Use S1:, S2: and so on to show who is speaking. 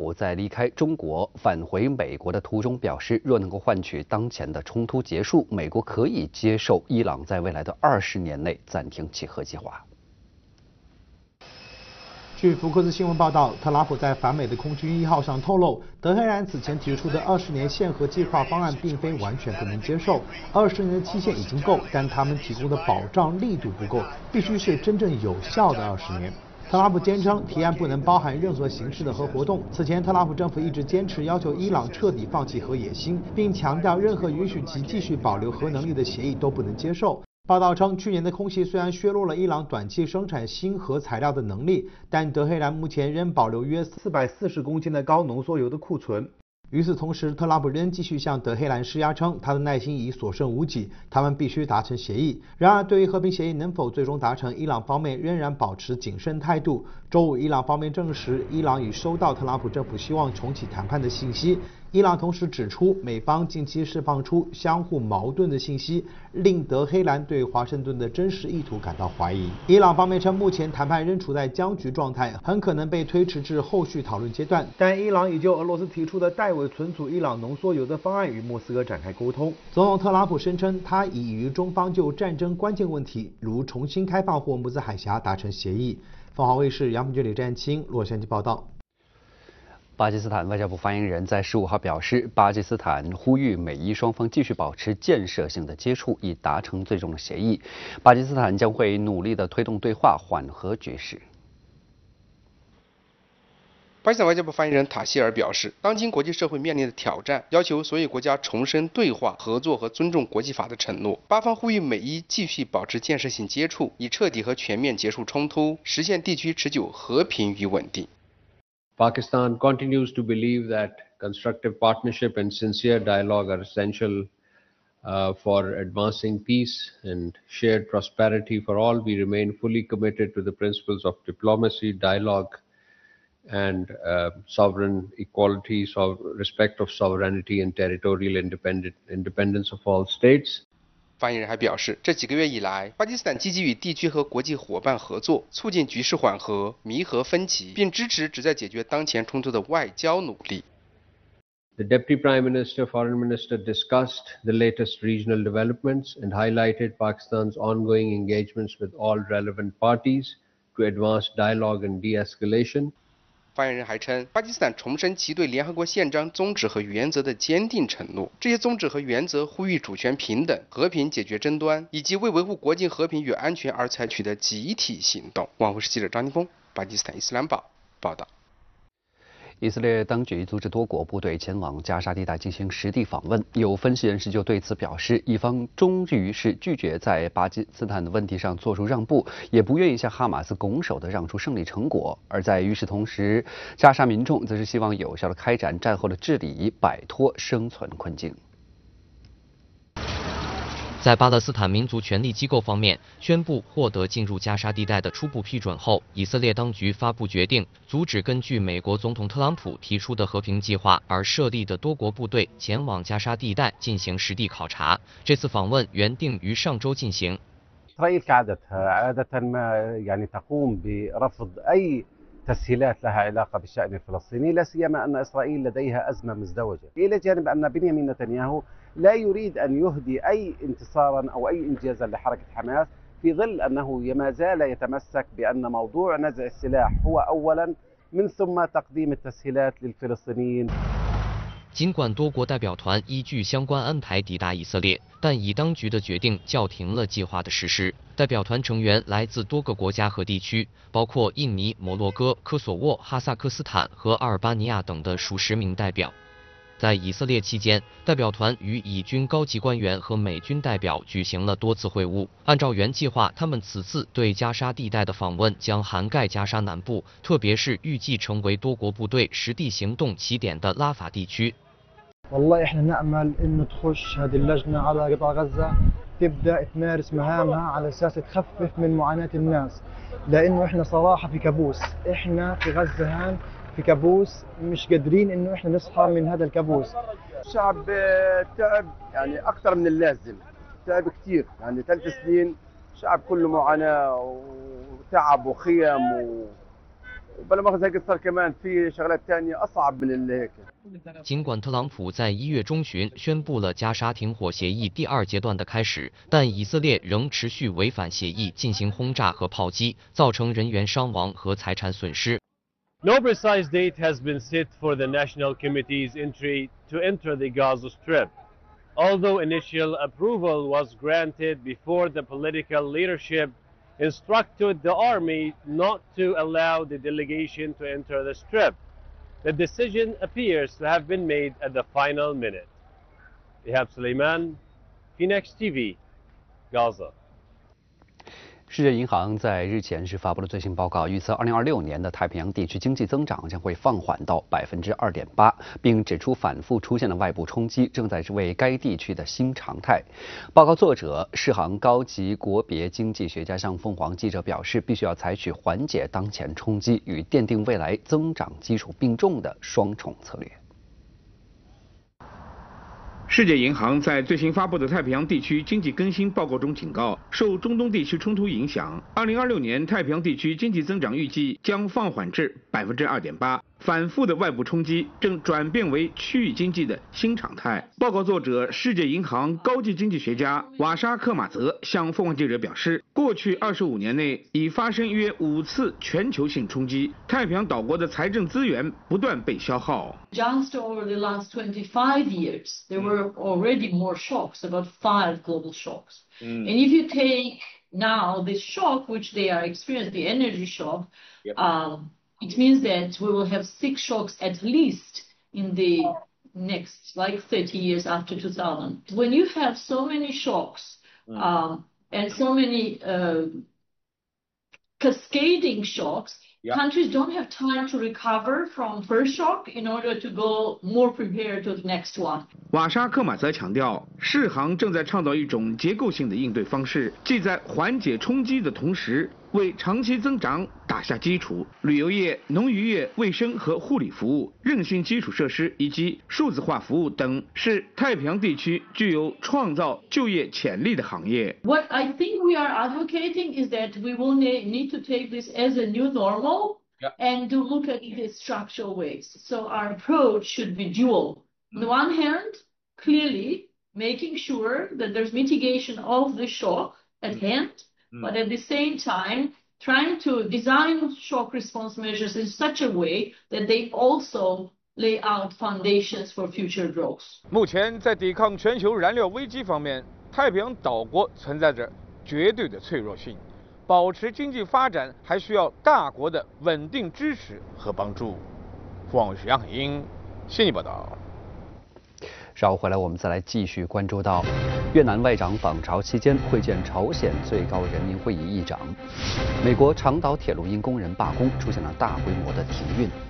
S1: 普在离开中国返回美国的途中表示，若能够换取当前的冲突结束，美国可以接受伊朗在未来的20年内暂停其核计划。
S2: 据福克斯新闻报道，特朗普在反美的空军1号上透露，德黑兰此前提出的20年限核计划方案并非完全不能接受，20年的期限已经够，但他们提供的保障力度不够，必须是真正有效的20年。特朗普坚称，提案不能包含任何形式的核活动。此前，特朗普政府一直坚持要求伊朗彻底放弃核野心，并强调任何允许其继续保留核能力的协议都不能接受。报道称，去年的空袭虽然削弱了伊朗短期生产新核材料的能力，但德黑兰目前仍保留约440公斤的高浓缩铀的库存。与此同时，特朗普仍继续向德黑兰施压，称他的耐心已所剩无几，他们必须达成协议。然而，对于和平协议能否最终达成，伊朗方面仍然保持谨慎态度。周五，伊朗方面证实，伊朗已收到特朗普政府希望重启谈判的信息。伊朗同时指出，美方近期释放出相互矛盾的信息，令德黑兰对华盛顿的真实意图感到怀疑。伊朗方面称，目前谈判仍处在僵局状态，很可能被推迟至后续讨论阶段。但伊朗已就俄罗斯提出的代为存储伊朗浓缩铀的方案与莫斯科展开沟通。总统特朗普声称，他已与中方就战争关键问题，如重新开放霍姆兹海峡达成协议。凤凰卫视杨平军、李占清洛杉矶报道。
S1: 巴基斯坦外交部发言人在15号表示，巴基斯坦呼吁美伊双方继续保持建设性的接触，以达成最终的协议。巴基斯坦将会努力地推动对话，缓和局势。
S3: 巴基斯坦外交部发言人塔希尔表示，当今国际社会面临的挑战，要求所有国家重申对话、合作和尊重国际法的承诺。巴方呼吁美伊继续保持建设性接触，以彻底和全面结束冲突，实现地区持久和平与稳定。
S4: Pakistan continues to believe that constructive partnership and sincere dialogue are essential for advancing peace and shared prosperity for all. We remain fully committed to the principles of diplomacy, dialogue, and sovereign equality, respect of sovereignty and territorial independence of all states.
S3: 发言人还表示，这几个月以来，巴基斯坦积极与地区和国际伙伴合作，促进局势缓和、弥合分歧，并支持旨在解决当前冲突的外交努力。
S4: The Deputy Prime Minister, Foreign Minister discussed the latest regional developments and highlighted Pakistan's ongoing engagements with all relevant parties to advance dialogue and de-escalation.
S3: 发言人还称，巴基斯坦重申其对联合国宪章宗旨和原则的坚定承诺。这些宗旨和原则呼吁主权平等、和平解决争端，以及为维护国际和平与安全而采取的集体行动。网卫视记者张金峰，巴基斯坦伊斯兰堡报道。
S1: 以色列当局组织多国部队前往加沙地带进行实地访问，有分析人士就对此表示，以方终于是拒绝在巴基斯坦的问题上做出让步，也不愿意向哈马斯拱手的让出胜利成果。而在与此同时，加沙民众则是希望有效的开展战后的治理，摆脱生存困境。
S5: 在巴勒斯坦民族权力机构方面宣布获得进入加沙地带的初步批准后，以色列当局发布决定，阻止根据美国总统特朗普提出的和平计划而设立的多国部队前往加沙地带进行实地考察。这次访问原定于上周进行。
S6: إسرائيل كعادتها عادة ما يعني تقوم برفض أي تسهيلات لها علاقة بالشأن الفلسطيني، لا سيما أن إسرائيل لديها أزمة مزدوجة، إلى جانب أن بنيامين نتنياهو لا يريد أن يهدي أي انتصارا أو أي إنجازا لحركة حماس، في ظل أنه ما زال يتمسك بأن موضوع نزع السلاح هو أولا من ثم تقديم التسهيلات للفلسطينيين。
S5: 尽管多国代表团依据相关安排抵达以色列，但以当局的决定叫停了计划的实施。代表团成员来自多个国家和地区，包括印尼、摩洛哥、科索沃、哈萨克斯坦和阿尔巴尼亚等的数十名代表。在以色列期间，代表团与以军高级官员和美军代表举行了多次会晤。按照原计划，他们此次对加沙地带的访问将涵盖加沙南部，特别是预计成为多国部队实地行动起点的拉法地区。
S7: والله احنا نأمل انه تخش هذه اللجنة على قطاع غزة تبدأ تمارس مهامها على اساس تخفف من معاناة الناس، لانه احنا صراحة في كابوس، احنا في غزة هان في كابوس مش قادرين انه احنا نصحى من هذا الكابوس.
S6: الشعب تعب يعني اكثر من اللازم، تعب كثير يعني 3 سنين، الشعب كله معاناة وتعب وخيم بلا مؤاخذة قصر كمان في شغلات ثانية أصعب من اللي هيك.
S5: 尽管特朗普在1月中旬宣布了加沙停火协议第2阶段的开始，但以色列仍持续违反协议进行轰炸和炮击，造成人员伤亡和财产损失。
S8: No precise date has been set for the National Committee's entry to enter the Gaza Strip, although initial approval was granted before the political leadership instructed the army not to allow the delegation to enter the strip. The decision appears to have been made at the final minute. Ihab Suleiman, Phoenix TV, Gaza.
S1: 世界银行在日前发布了最新报告，预测2026年的太平洋地区经济增长将会放缓到2.8%，并指出反复出现的外部冲击正在为该地区的新常态。报告作者世行高级国别经济学家向凤凰记者表示，必须要采取缓解当前冲击与奠定未来增长基础并重的双重策略。
S9: 世界银行在最新发布的太平洋地区经济更新报告中警告，受中东地区冲突影响，2026年太平洋地区经济增长预计将放缓至2.8%。反复的外部冲击正转变为区域经济的新常态。报告作者、世界银行高级经济学家瓦沙克马泽向凤凰记者表示，过去25年内已发生约5次全球性冲击，太平洋岛国的财政资源不断被消耗。
S10: Just over the last 25 years, there were already more shocks, about 5 global shocks. And if you take now this shock, which they are experiencing, the energy shock, it means that we will have 6 shocks at least in the next, like 30 years after 2000. When you have so many shocks and so many cascading shocks, countries don't have time to recover from first shock in order to go more prepared to the next one.
S9: 瓦沙克马泽强调，世行正在创造一种结构性的应对方式，既在缓解冲击的同时，为长期增长打下基础。旅游业、农渔业、卫生和护理服务、韧性基础设施以及数字化服务等，是太平洋地区具有创造就业潜力的行业。
S10: What I think we are advocating is that we will need to take this as a new normal and to look at it in structural ways. So our approach should be dual. On the one hand, clearly making sure that there's mitigation of the shock at hand, but at the same time, trying to design shock response measures in such a way that they also lay out foundations for future growth.
S11: 目前在抵抗全球燃料危机方面，太平洋岛国存在着绝对的脆弱性，保持经济发展还需要大国的稳定支持和帮助。凤凰杨海英，悉尼报道。
S1: 稍后回来，我们再来继续关注到越南外长访朝期间会见朝鲜最高人民会议议长。美国长岛铁路因工人罢工出现了大规模的停运。